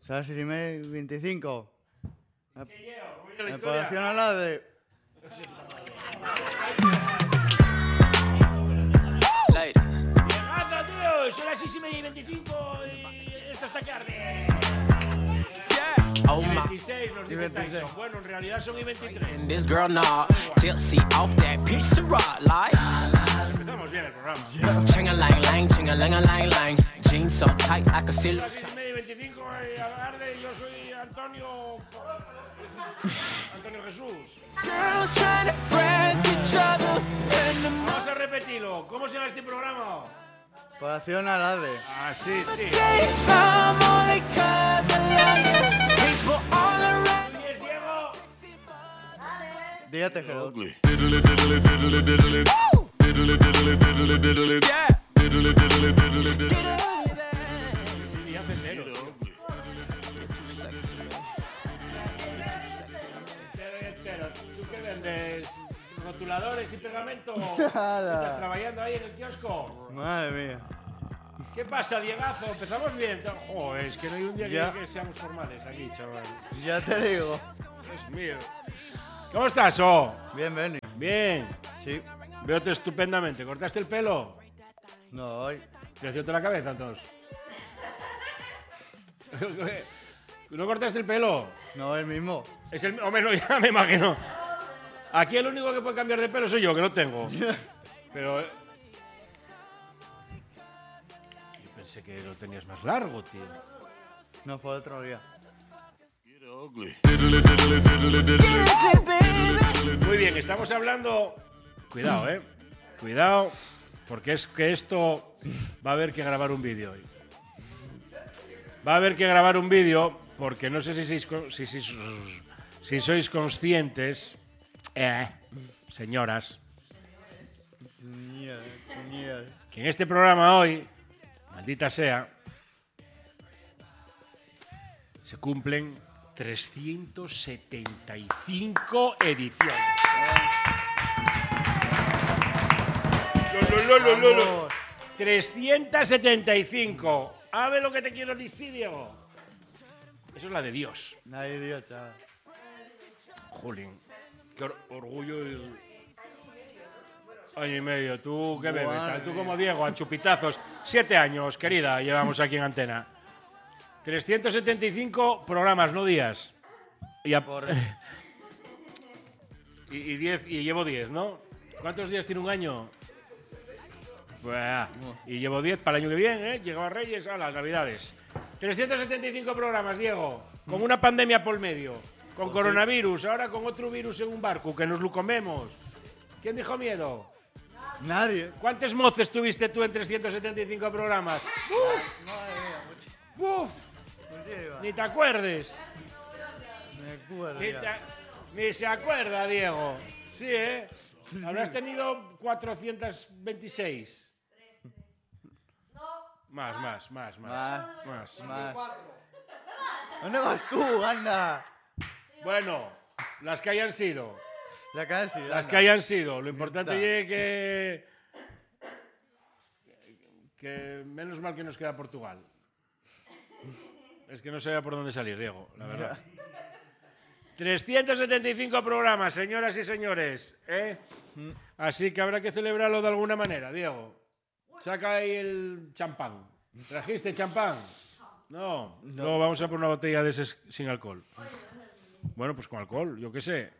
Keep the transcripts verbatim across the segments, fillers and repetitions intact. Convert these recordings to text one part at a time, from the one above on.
Será seis y media y veinticinco. ¿Qué llevo? ¿Cómo llevo la En historia? población a la de... Ladies. ¡Llegando, tío! Son las seis y media y veinticinco y esto está que arde. Oh Y my. veintiséis nos Y dice veintiséis. Tyson. Bueno, en realidad son y veintitrés. And this girl nah tipsy off that piece of rock like Empezamos bien el programa. ching a lang lang, ching a lang a lang lang. Jeans so tight I can see. Las seis y media y veinticinco y arde. Yo soy Antonio... Antonio Jesús. Girls trying to press each other in the Vamos a repetirlo. ¿Cómo se llama este programa? Población a la de... Ah, sí, sí. say some only cause I love you. People all around. ¿Quién es Diego? Día Tejedor. Y hace cero, tío. Cero y el cero. ¿Tú qué vendes? ¿Rotuladores y pegamento? ¿Estás trabajando ahí en el kiosco? Madre mía. ¿Qué pasa, Diegazo? Empezamos bien. Oh, es que no hay un día Ya. que, que seamos formales aquí, chaval. Ya te digo. Dios mío. ¿Cómo estás, oh? Bien, Benny. Bien. Sí. Veo-te estupendamente. ¿Cortaste el pelo? No, hoy. Crecióte la cabeza, entonces. ¿No cortaste el pelo? No, el mismo. Es el... Hombre, no, ya me imagino. Aquí el único que puede cambiar de pelo soy yo, que no tengo. Pero... eh, Yo pensé que lo tenías más largo, tío. No fue otro día. Muy bien, estamos hablando... Cuidado, ¿eh? Cuidado, porque es que esto va a haber que grabar un vídeo hoy. Va a haber que grabar un vídeo porque no sé si sois, con- si, si- si sois conscientes, eh, señoras, Mierda, mierda. que en este programa hoy, maldita sea, se cumplen trescientas setenta y cinco ediciones. Lo, lo, lo, lo, lo. Vamos. trescientas setenta y cinco. A ver lo que te quiero decir, Diego. Eso es la de Dios. Nadie dio, chaval. Jolín, qué or- orgullo. y- Año y medio. ¿Tú qué bebes? Madre Tú mía. como Diego, a chupitazos. Siete años, querida, llevamos aquí en Antena. trescientos setenta y cinco programas, no días. Y, a- Correcto. y, y, diez, y llevo diez, ¿no? ¿Cuántos días tiene un año? Pues, ah, y llevo diez para el año que viene, ¿eh? Llegó a Reyes a las Navidades. trescientos setenta y cinco programas, Diego. Con una pandemia por medio. Con coronavirus, ahora con otro virus en un barco, que nos lo comemos. ¿Quién dijo miedo? Nadie. ¿Cuántos moces tuviste tú en trescientos setenta y cinco programas? Madre mía, mucho. ¡Uf! Muchísimas. Ni te acuerdes. Me acuerdo Ni, ya. te- ni se acuerda, Diego. Sí, ¿eh? Habrás tenido cuatrocientos veintiséis. Más, más, más, más. Más, Más. más. ¿Dónde vas tú? Anda. Bueno, las que hayan sido. La casi. Las anda. que hayan sido. Lo importante Está. es que... Que menos mal que nos queda Portugal. Es que no sabía por dónde salir, Diego, la verdad. trescientos setenta y cinco programas, señoras y señores. ¿eh? Así que habrá que celebrarlo de alguna manera, Diego. Saca ahí el champán. ¿Trajiste champán? No. Luego vamos a por una botella de ese sin alcohol. Bueno, pues con alcohol, yo qué sé.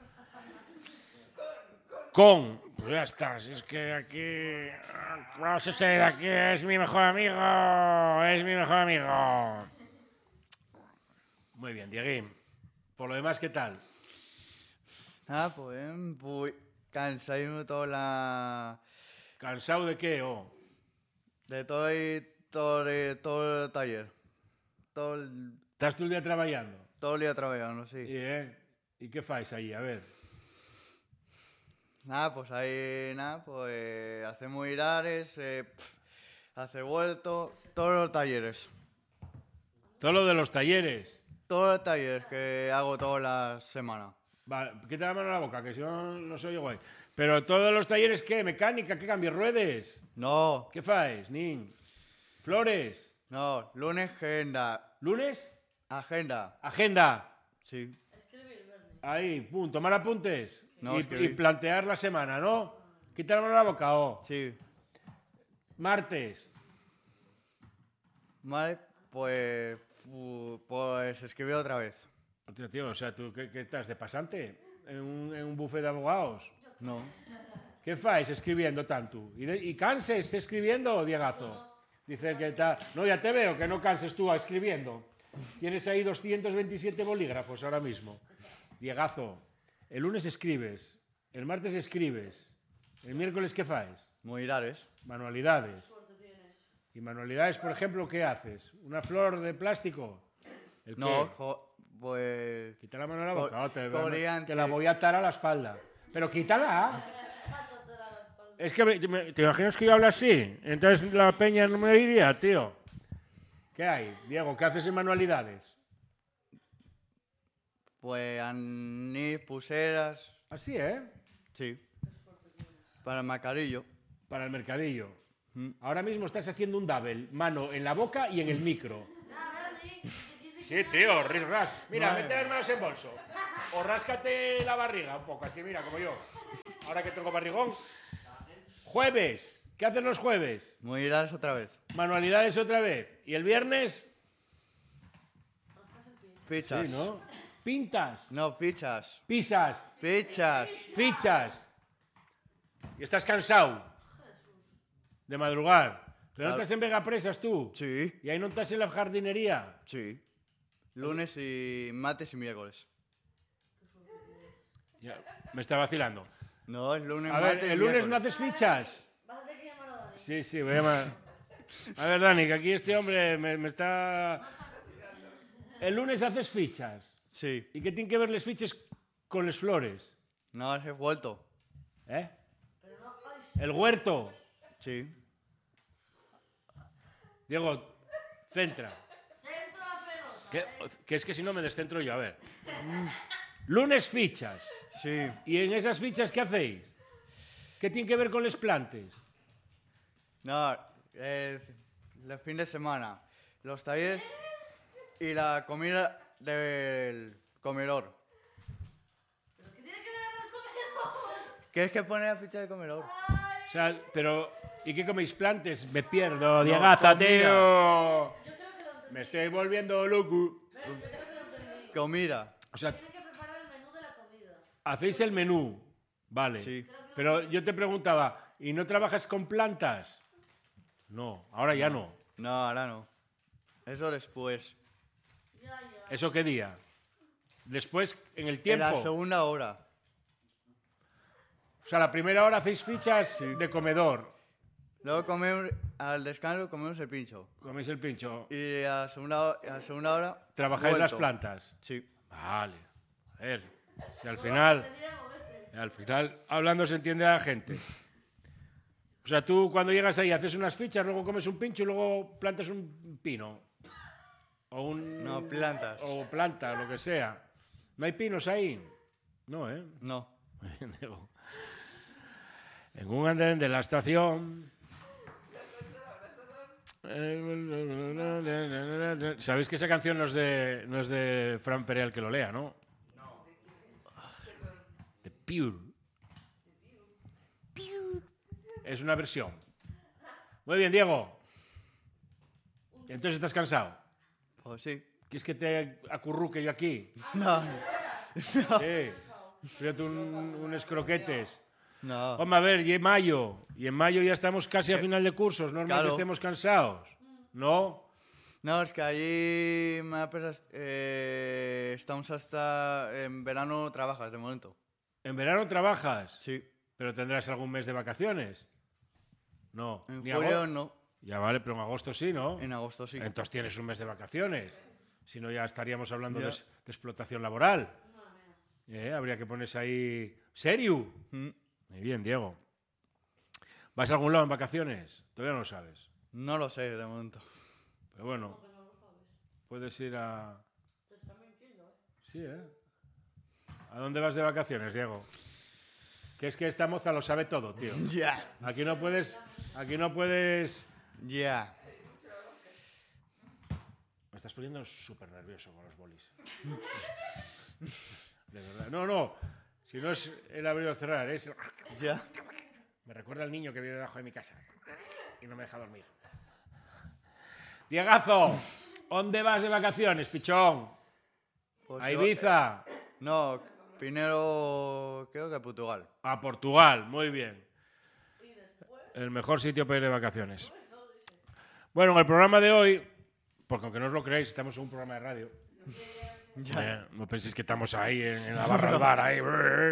Con. Pues ya está. Si es que aquí. Vamos a ser de aquí. Es mi mejor amigo. Es mi mejor amigo. Muy bien, Dieguín. Por lo demás, ¿qué tal? Ah, pues, bien, pues, cansadísimo toda la... ¿Cansado de qué? Oh? De todo el, todo el, todo el taller. Todo el, ¿Estás todo el día trabajando? todo el día trabajando, sí. ¿Y, eh? ¿Y qué fais ahí? A ver. Nada, pues ahí, nada, pues hacemos irares, eh, pf, hace vuelto, todos los talleres. Todo lo de los talleres. Todos los talleres que hago todas las semanas. Vale, quita la mano a la boca, que si no, no soy yo guay. Pero todos los talleres, ¿qué? ¿Mecánica? ¿Qué cambios? ¿Ruedes? No, ¿Qué fais, nin? ¿Flores? no, lunes agenda, ¿Lunes? Agenda. Agenda. Sí. Ahí, pum, tomar apuntes. No, y, escribir. y plantear la semana, ¿no? Quitar la mano a la boca, ¿o? Sí. Martes. Vale, pues... fu- Pues escribir otra vez. Hostia, tío, o sea, ¿tú qué, qué estás, de pasante? En un, en un bufet de abogados? No. ¿Qué fais escribiendo tanto? ¿Y, de, y canses escribiendo, Diegazo? Dice que está... No, ya te veo que no canses tú escribiendo. Tienes ahí doscientos veintisiete bolígrafos ahora mismo. Diegazo, el lunes escribes, el martes escribes, el miércoles ¿qué fais? Muirares. Manualidades. ¿Y manualidades, por ejemplo, qué haces? ¿Una flor de plástico? ¿El No, qué? jo- pues... Quita la mano a la boca, Col- oh, te, coliante. te la voy a atar a la espalda. Pero quítala. Es que me- me- te imaginas que yo hablo así, entonces la peña no me diría, tío. ¿Qué hay, Diego? ¿Qué haces en manualidades? Pues anís, pulseras... Así, ¿eh? Sí. Para el macarillo. Para el mercadillo. Mm. Ahora mismo estás haciendo un double, mano en la boca y en el micro. Sí, tío, ris ras. Mira, Madre. mete las manos en bolso. O ráscate la barriga un poco, así, mira, como yo. Ahora que tengo barrigón. Jueves. ¿Qué haces los jueves? Muirares otra vez. Manualidades otra vez. ¿Y el viernes? Fichas. Sí, ¿no? Pintas. No, fichas. Pisas. Fichas. Fichas. Y estás cansado de madrugar. Pero no Claro. estás en Vegapresas tú. Sí. Y ahí no estás en la jardinería. Sí. Lunes y martes y miércoles. Ya, me está vacilando. No, es lunes, A ver, martes y el lunes no miércoles. haces fichas. Sí, sí, voy a llamar. A ver, Dani, que aquí este hombre me, me está... El lunes haces fichas. Sí. ¿Y qué tienen que ver las fichas con las flores? No, es vuelto. ¿Eh? El huerto. Sí. Diego, centra. Que, que es que si no me descentro yo, a ver. Lunes fichas. Sí. ¿Y en esas fichas qué hacéis? ¿Qué tiene que ver con las plantas? No, es el fin de semana. Los talleres y la comida del comedor. ¿Qué es que pone la ficha del comedor? O sea, pero... ¿Y qué coméis? ¿Plantes? Me pierdo, Diegaza, comida. tío. Me estoy volviendo loco. Comida. O sea, hacéis el menú. Vale. Sí. Pero yo te preguntaba, ¿y no trabajas con plantas? No, ahora ya no. No, ahora no. Eso después. ¿Eso qué día? Después, en el En tiempo. la segunda hora. O sea, la primera hora hacéis fichas de comedor. Luego comemos, al descanso comemos el pincho. Coméis el pincho. Y a la segunda, a la segunda hora... Trabajáis las vuelto. plantas. Sí. Vale. A ver. Si al final. Al final, hablando se entiende a la gente. O sea, tú cuando llegas ahí haces unas fichas, luego comes un pincho y luego plantas un pino. O un. No, plantas. O planta, lo que sea. ¿No hay pinos ahí? No, ¿eh? No. Digo, en un andén de la estación. Sabéis que esa canción no es de, no es de Fran Pereal que lo lea, ¿no? No. De Pure. Es una versión. Muy bien, Diego. Entonces estás cansado. Pues sí. ¿Quieres que te acurruque yo aquí? No. Sí. Fíjate un, unos croquetes. No. Hombre, a ver, y en mayo. Y en mayo ya estamos casi a final de cursos. Normal que Claro. estemos cansados. ¿No? No, es que allí me da pena, eh, estamos hasta... En verano trabajas, de momento. En verano trabajas. Sí. Pero tendrás algún mes de vacaciones. No. En Ni julio ago- no. Ya vale, pero en agosto sí, ¿no? En agosto sí. Entonces tienes un mes de vacaciones. Si no, ya estaríamos hablando de, Ya. es- de explotación laboral. Eh, habría que ponerse ahí... ¿Serio? Mm. Muy bien, Diego. ¿Vas a algún lado en vacaciones? Todavía no lo sabes. No lo sé, de momento. Pero bueno, puedes ir a... Sí, ¿eh? ¿A dónde vas de vacaciones, Diego? Que es que esta moza lo sabe todo, tío. Ya. Aquí no puedes... Aquí no puedes... Ya. estás poniendo súper nervioso con los bolis. De verdad. No, no. Si no es el abrir o cerrar, es... Ya. Me recuerda al niño que vive debajo de mi casa y no me deja dormir. Diegazo, ¿dónde vas de vacaciones, pichón? Pues ¿A yo- Ibiza? No, primero creo que a Portugal. A Portugal, muy bien. El mejor sitio para ir de vacaciones. Bueno, en el programa de hoy, porque aunque no os lo creáis, estamos en un programa de radio. Eh, no penséis que estamos ahí en, en la barra del bar. Ahí.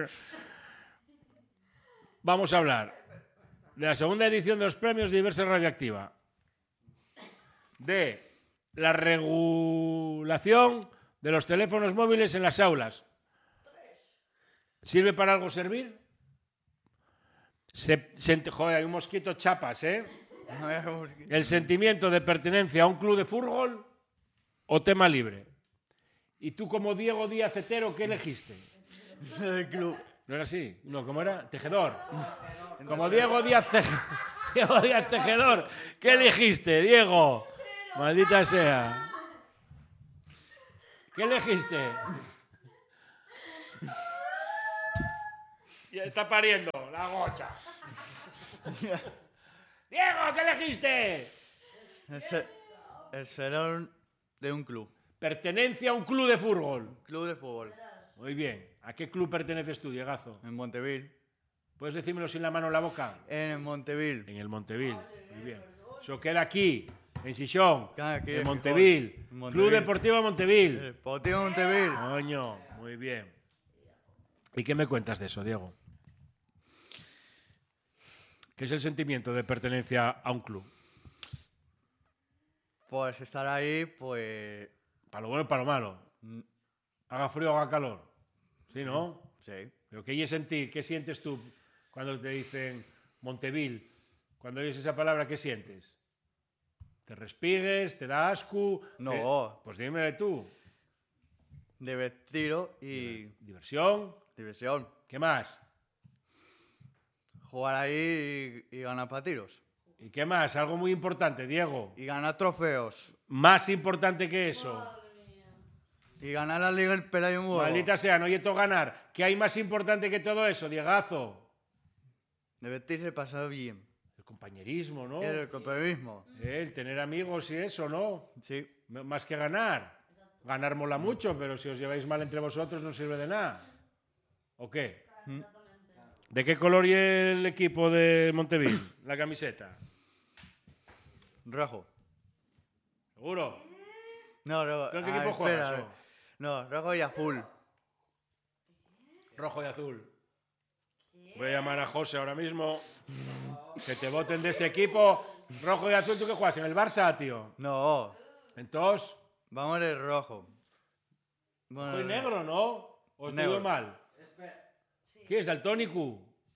Vamos a hablar de la segunda edición de los premios de Diversa Radioactiva. De la regulación de los teléfonos móviles en las aulas. ¿Sirve para algo servir? Se, se, joder, hay un mosquito chapas, ¿eh? El sentimiento de pertenencia a un club de fútbol o tema libre. ¿Y tú como Diego Díaz Hetero qué elegiste? El club. ¿No era así? No, ¿cómo era? Tejedor. Como Diego Díaz, Teje... Diego Díaz Tejedor. ¿Qué elegiste, Diego? Maldita sea. ¿Qué elegiste? Ya está pariendo la gocha. Diego, ¿qué elegiste? El, se- el serón de un club. Pertenencia a un club de fútbol. Club de fútbol. Muy bien. ¿A qué club perteneces tú, Diegazo? En Monteville. ¿Puedes decírmelo sin la mano en la boca? En Monteville. En el Monteville. Muy bien. Eso queda aquí, en Xixón, Queda aquí, en en Monteville. Gijón. En Club Monteville. Deportivo Monteville. El Deportivo Monteville. Coño, muy bien. ¿Y qué me cuentas de eso, Diego? ¿Qué es el sentimiento de pertenencia a un club? Pues estar ahí, pues... Para lo bueno y para lo malo. mm, Haga frío o haga calor. ¿Sí, no? Sí. ¿Pero qué, sentir, qué sientes tú cuando te dicen Monteville? Cuando oyes esa palabra, ¿qué sientes? ¿Te respigues? ¿Te da asco? No. Te- Pues dímelo tú. Divertido y Diversión. diversión. ¿Qué más? Jugar ahí y, y ganar partidos. ¿Y qué más? Algo muy importante, Diego. Y ganar trofeos. Más importante que eso. Y ganar la Liga el Pelayo Muro. Maldita sea, no yeto ganar. ¿Qué hay más importante que todo eso, Diegazo? Divertirse y pasar bien. El compañerismo, ¿no? Y el compañerismo. Eh, El tener amigos y eso, ¿no? Sí. M- Más que ganar. Ganar mola mucho, pero si os lleváis mal entre vosotros no sirve de nada. ¿O qué? Mm. ¿De qué color y el equipo de Monteville? La camiseta. Rojo. ¿Seguro? No, rojo. ¿Pero en qué Ah, equipo espera, juegas? oh? No, rojo y azul. Rojo y azul. Voy a llamar a José ahora mismo. Que te voten de ese equipo. Rojo y azul, ¿tú qué juegas? ¿En el Barça, tío? No, Entonces, vamos de rojo. Bueno, soy negro, ¿no? ¿O estoy Negro. mal? ¿Qué es daltónico?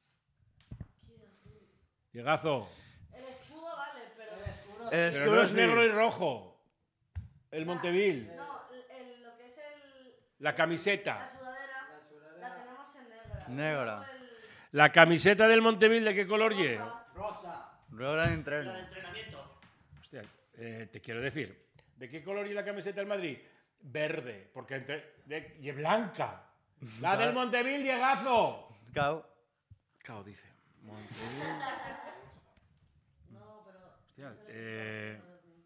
Diegazo. El escudo vale, pero... El Pero escudo no es sí. negro y rojo. El Monteville. No, el- el- lo que es el, La la camiseta. sudadera, la tenemos en negra. Negra. Luego el- La camiseta del Monteville, ¿de qué color lle? Rojo en entreno. Hostia, eh, te quiero decir, ¿de qué color y la camiseta del Madrid? Verde, porque entre... De, y blanca. La del Monteville, Diegazo. Cao. Cao dice. Monteville. No, pero... Hostia, eh,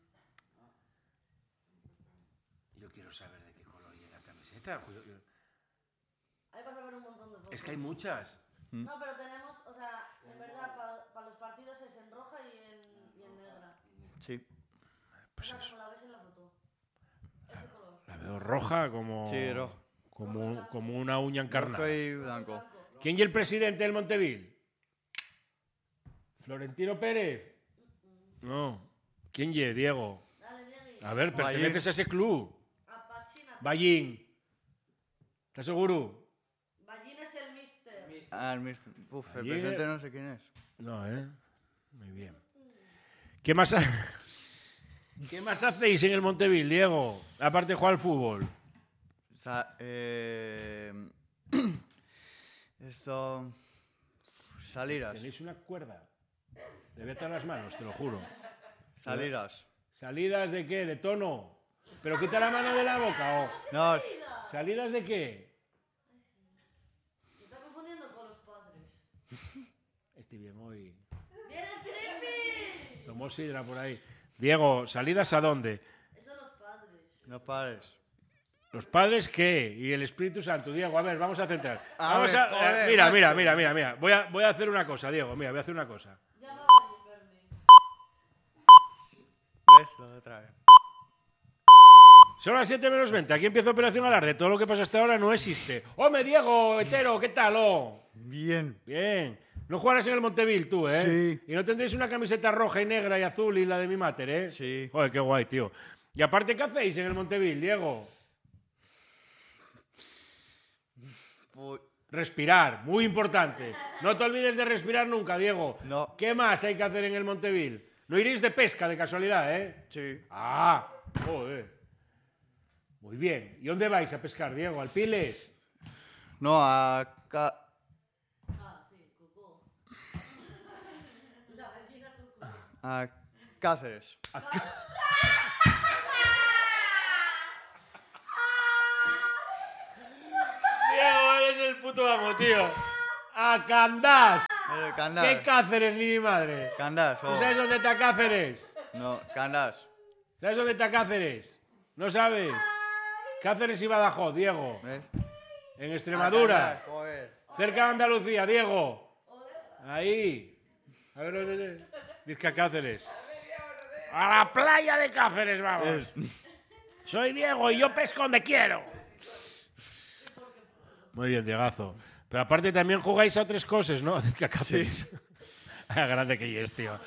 yo quiero saber de qué color es la camiseta. Yo- yo- Ahí vas a ver un montón de fotos. Es que hay muchas. No, pero tenemos, o sea, en verdad, para los partidos es en roja y en, y en negra. Sí. Pues O sea, eso. como la ves en la foto. Ese color. La veo roja como... Sí, rojo. Como, como una uña encarnada. Rojo y blanco. Blanco. ¿Quién es el presidente del Monteville? ¿Florentino Pérez? No. ¿Quién es, Diego? Dale, Diegui. A ver, Ballín. perteneces a ese club. Apachínate. Ballín. ¿Estás seguro? Ballín es el mister. Ah, el mister. Uf, el Allí- presidente no sé quién es. No, ¿eh? Muy bien. ¿Qué más, ha- ¿Qué más hacéis en el Monteville, Diego? Aparte de jugar al fútbol. O sea, eh... Esto... Salidas. Tenéis una cuerda. Le voy a atar las manos, te lo juro. Salidas. ¿Salidas de qué? ¿De tono? Pero quita la mano de la boca, ¿o? No, s- ¿Salidas de qué? Me está confundiendo con los padres. Estoy bien hoy. ¡Viene Filipe! Tomó sidra por ahí. Diego, ¿salidas a dónde? Eso los padres. los padres. ¿Los padres qué? Y el Espíritu Santo. Diego, a ver, vamos a centrar. A Vamos ver, a, joder, mira, macho. mira, mira, mira, mira. Voy a, voy a hacer una cosa, Diego. Mira, voy a hacer una cosa. Ya va a venir, Bernie. ¿Ves? Lo de otra vez. Son las siete menos veinte. Aquí empieza Operación Alarde. Todo lo que pasa hasta ahora no existe. ¡Hombre, Diego, hetero! ¿Qué tal, oh? Bien. Bien. No jugarás en el Monteville tú, ¿eh? Sí. Y no tendréis una camiseta roja y negra y azul y la de mi mater, ¿eh? Sí. Joder, qué guay, tío. Y aparte, ¿qué hacéis en el Monteville, Diego? Pu- Respirar, muy importante. No te olvides de respirar nunca, Diego. No. ¿Qué más hay que hacer en el Monteville? No iréis de pesca, de casualidad, ¿eh? Sí. Ah, joder. Muy bien. ¿Y dónde vais a pescar, Diego? ¿Al Piles? No, acá. Ah, sí, cucú. La gallina cucú. A Cáceres. Diego, eres el puto amo, tío. A Candás. Eh, ¿Qué Candás. Cáceres ni mi madre? Candás. ¿Tú oh. sabes dónde está Cáceres? No, Candás. ¿Sabes dónde está Cáceres? ¿No sabes? Cáceres y Badajoz, Diego. ¿Ves? En A Extremadura. Candás, joder. Cerca de Andalucía, Diego. Ahí. A ver, a ver, a ver. Dice a Cáceres. A la playa de Cáceres, vamos. Es- Soy Diego y yo pesco donde quiero. Muy bien, Diegazo. Pero aparte también jugáis a otras cosas, ¿no? Dice a Cáceres. Ah, grande que es, tío.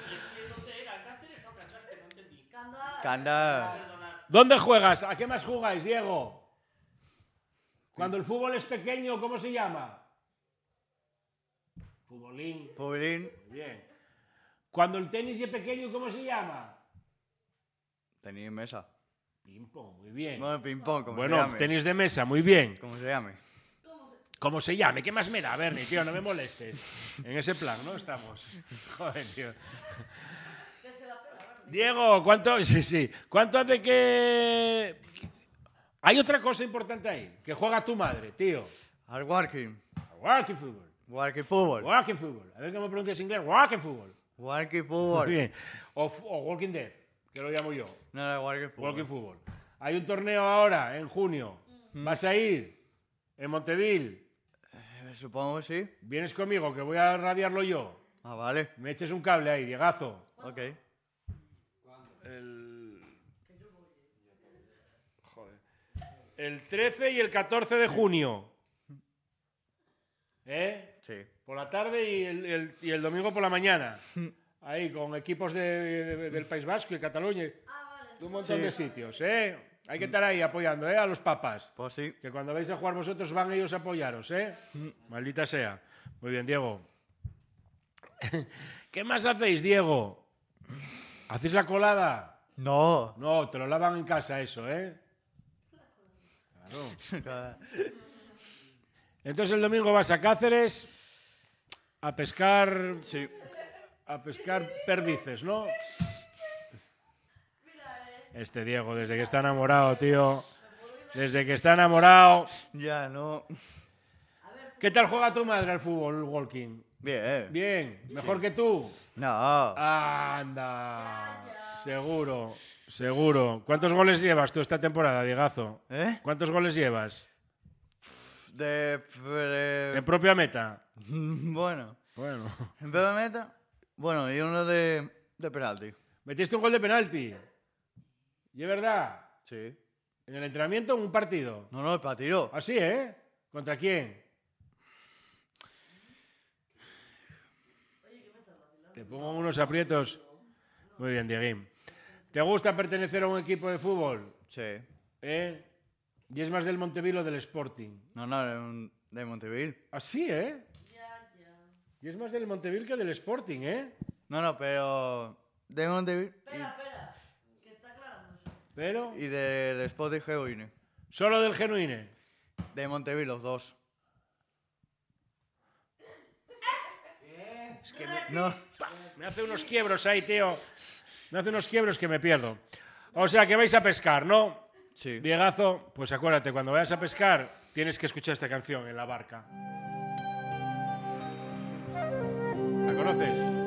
Candás. Candás. ¿Dónde juegas? ¿A qué más jugáis, Diego? Cuando el fútbol es pequeño, ¿cómo se llama? Futbolín. Pubilín. Muy bien. Cuando el tenis es pequeño, ¿cómo se llama? Tenía mesa. Ping-pong, muy bien. Bueno, ping-pong, como se Bueno, llame. tenis de mesa, muy bien. Como se llame. Como se llame, ¿qué más me da, Bernie, tío? No me molestes. En ese plan, ¿no? Estamos. Joder, tío. Que se la pela, Bernie. Diego, ¿cuánto? Sí, sí. ¿Cuánto hace que...? Hay otra cosa importante ahí. Que juega tu madre, tío. Al walking. Walking fútbol. Walking fútbol. Walking fútbol. A ver cómo pronuncias inglés. Walking fútbol. Walking Muy fútbol. bien. O, f- o Walking Dead, que lo llamo yo. No, no, walking fútbol. Walking fútbol. Hay un torneo ahora, en junio. ¿Vas a ir? En Monteville. Eh, Supongo que sí. Vienes conmigo, que voy a radiarlo yo. Ah, vale. Me eches un cable ahí, Diegazo. Ok. El... Joder. El trece y el catorce de junio. ¿Eh? Sí. Por la tarde y el, el- y el domingo por la mañana. Ahí, con equipos de- de- del País Vasco y Cataluña. Ah, vale. De un montón Sí. de sitios, ¿eh? Hay que estar ahí apoyando, ¿eh? A los papas. Pues sí. Que cuando vais a jugar vosotros van ellos a apoyaros, ¿eh? Maldita sea. Muy bien, Diego. ¿Qué más hacéis, Diego? ¿Hacéis la colada? No. No, te lo lavan en casa eso, ¿eh? Claro. Entonces el domingo vas a Cáceres a pescar, Sí. a pescar perdices, ¿no? Este Diego, desde que está enamorado, tío. Desde que está enamorado. Ya, no. ¿Qué tal juega tu madre al fútbol, Walking? Bien. Bien, mejor que tú. No. Anda. Seguro, seguro. ¿Cuántos goles llevas tú esta temporada, Diegazo? ¿Eh? ¿Cuántos goles llevas? De... de- En propia meta. Bueno. Bueno. En vez de meta. Bueno, y uno de, de penalti. ¿Metiste un gol de penalti? ¿Y es verdad? Sí. ¿En el entrenamiento o en un partido? No, no, para tiro. Así, ¿eh? ¿Contra quién? Te pongo unos aprietos. Muy bien, Dieguín. ¿Te gusta pertenecer a un equipo de fútbol? Sí. ¿Eh? ¿Y es más del Monteville o del Sporting? No, no, de, un- de Monteville. Así, ¿eh? Ya, ya. Y es más del Monteville que del Sporting, ¿eh? No, no, pero... De Monteville Espera, espera. Que está aclarando eso. Pero y, y de, de Sport y Genuine. solo del Genuine. De Monteville, los dos. Es que me, No. me hace unos quiebros ahí, tío. Me hace unos quiebros que me pierdo. O sea, que vais a pescar, ¿no? Sí. Diegazo, pues acuérdate, cuando vayas a pescar, tienes que escuchar esta canción en la barca. ¿La conoces?